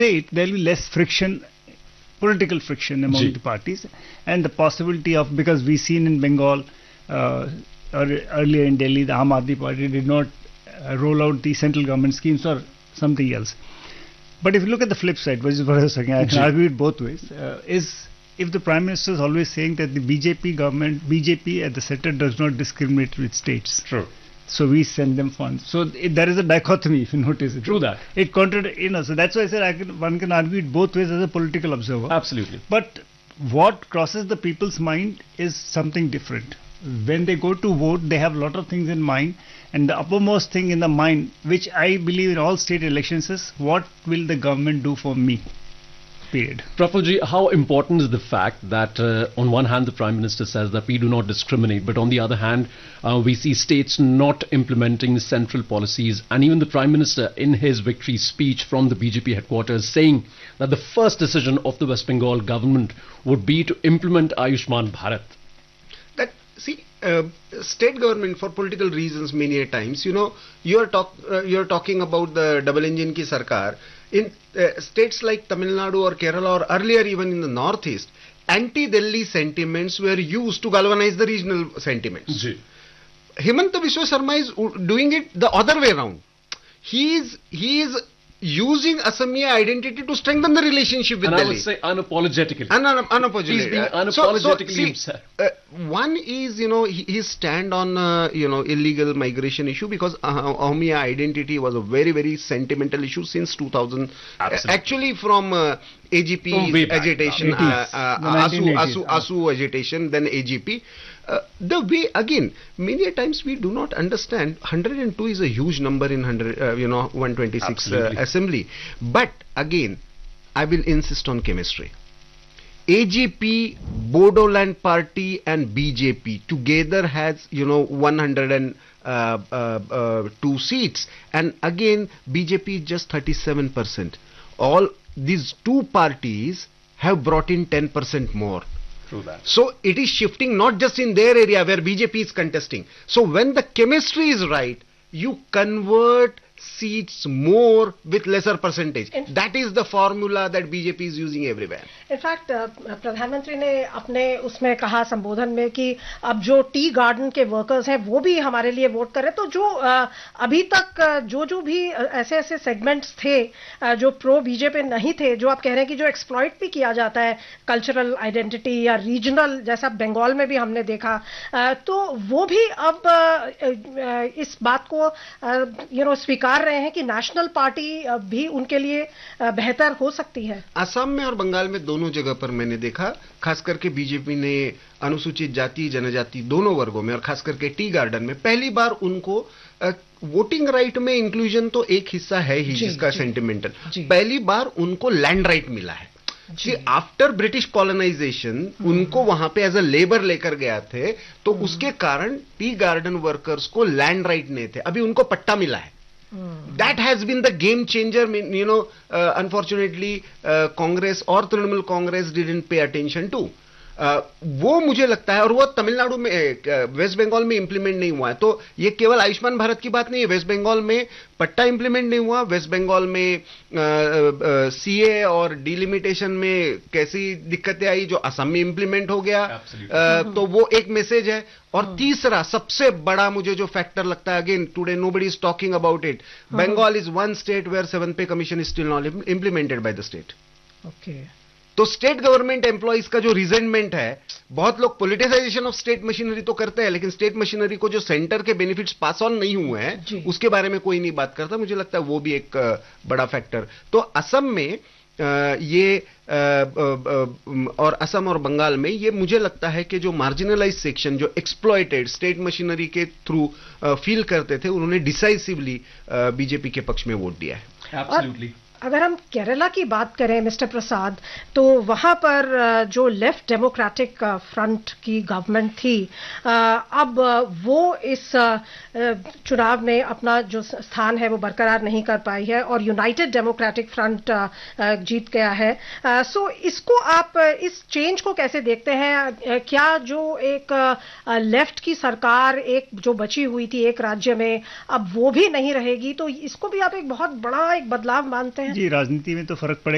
there will be less friction, political friction among the parties, and the possibility of, because we seen in Bengal or earlier in Delhi, the Aam Aadmi Party did not roll out the central government schemes or something else. But if you look at the flip side, which is what I was saying, I can argue it both ways, is if the Prime Minister is always saying that the BJP government, BJP at the center does not discriminate with states. True. So we send them funds. So there is a dichotomy, if you notice it. True that. It so that's why I said one can argue it both ways as a political observer. Absolutely. But what crosses the people's mind is something different. When they go to vote, they have a lot of things in mind, and the uppermost thing in the mind, which I believe in all state elections, is what will the government do for me? Period. Prafulji, how important is the fact that on one hand the Prime Minister says that we do not discriminate, but on the other hand we see states not implementing central policies, and even the Prime Minister in his victory speech from the BJP headquarters saying that the first decision of the West Bengal government would be to implement Ayushman Bharat. State government, for political reasons, many a times, you're talking about the double engine ki sarkar. In states like Tamil Nadu or Kerala, or earlier even in the northeast, anti-Delhi sentiments were used to galvanize the regional sentiments. Himanta Biswa Sarma is doing it the other way around. He is using Assamese identity to strengthen the relationship with Delhi. I would say unapologetically. Unapologetically. He's being unapologetically himself. One is, his stand on, illegal migration issue, because Assamese identity was a very, very sentimental issue since 2000. Actually from AGP agitation, ASU agitation, then AGP. The way, again, many times we do not understand, 102 is a huge number in 126 assembly. But again, I will insist on chemistry. AGP, Bodoland Party and BJP together has, 102 seats. And again, BJP is just 37%. All these two parties have brought in 10% more. So it is shifting not just in their area where BJP is contesting. So when the chemistry is right, you convert seats more with lesser percentage. That is the formula that BJP is using everywhere. In fact, प्रधानमंत्री ने अपने उसमें कहा संबोधन में कि अब जो टी गार्डन के वर्कर्स हैं वो भी हमारे लिए वोट करें. तो जो अभी तक जो भी ऐसे सेगमेंट्स थे जो प्रो बीजेपी नहीं थे, जो आप कह रहे हैं कि जो एक्सप्लॉइट भी किया जाता है कल्चरल आइडेंटिटी या रीजनल, जैसा बंगाल में भी हमने देखा, तो वो भी अब इस बात को स्वीकार रहे हैं कि नेशनल पार्टी भी उनके लिए बेहतर हो सकती है. असम में और बंगाल में दोनों जगह पर मैंने देखा, खास करके बीजेपी ने अनुसूचित जाति जनजाति दोनों वर्गों में और खास करके टी गार्डन में पहली बार उनको वोटिंग राइट में इंक्लूजन तो एक हिस्सा है ही जिसका सेंटिमेंटल, पहली बार उनको लैंड राइट मिला है. आफ्टर ब्रिटिश कॉलोनाइजेशन उनको वहां पे एज अ लेबर लेकर गया थे, तो उसके कारण टी गार्डन वर्कर्स को लैंड राइट नहीं थे, अभी उनको पट्टा मिला है. That has been the game changer. Unfortunately, Congress or Trinamool Congress didn't pay attention to. वो मुझे लगता है, और वो तमिलनाडु में, वेस्ट बंगाल में इंप्लीमेंट नहीं हुआ है. तो ये केवल आयुष्मान भारत की बात नहीं है. वेस्ट बंगाल में पट्टा इंप्लीमेंट नहीं हुआ, वेस्ट बंगाल में सीए और डिलिमिटेशन में कैसी दिक्कतें आई जो असम में इंप्लीमेंट हो गया. तो वो एक मैसेज है. और तीसरा सबसे बड़ा मुझे जो फैक्टर लगता है, again today nobody is talking about it, Bengal is one state where 7th पे commission is still not implemented by the state. तो स्टेट गवर्नमेंट एम्प्लॉइज का जो रिजेंटमेंट है, बहुत लोग पॉलिटिसाइजेशन ऑफ स्टेट मशीनरी तो करते हैं, लेकिन स्टेट मशीनरी को जो सेंटर के बेनिफिट्स पास ऑन नहीं हुए हैं उसके बारे में कोई नहीं बात करता. मुझे लगता है वो भी एक बड़ा फैक्टर. तो असम में और असम और बंगाल में ये मुझे लगता है कि जो मार्जिनलाइज सेक्शन, जो एक्सप्लॉइटेड स्टेट मशीनरी के थ्रू फील करते थे, उन्होंने डिसाइसिवली बीजेपी के पक्ष में वोट दिया है. एब्सोल्युटली. अगर हम केरला की बात करें मिस्टर प्रसाद, तो वहां पर जो लेफ्ट डेमोक्रेटिक फ्रंट की गवर्नमेंट थी, अब वो इस चुनाव में अपना जो स्थान है वो बरकरार नहीं कर पाई है और यूनाइटेड डेमोक्रेटिक फ्रंट जीत गया है. सो इसको आप इस चेंज को कैसे देखते हैं? क्या जो एक लेफ्ट की सरकार एक जो बची हुई थी एक राज्य में, अब वो भी नहीं रहेगी, तो इसको भी आप एक बहुत बड़ा एक बदलाव मानते हैं? जी, राजनीति में तो फर्क पड़ेगा.